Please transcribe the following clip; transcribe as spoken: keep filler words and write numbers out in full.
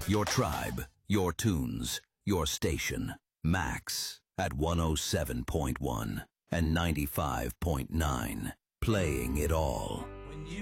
Your tribe, your tunes, your station. Max at one oh seven point one and ninety-five point nine. Playing it all.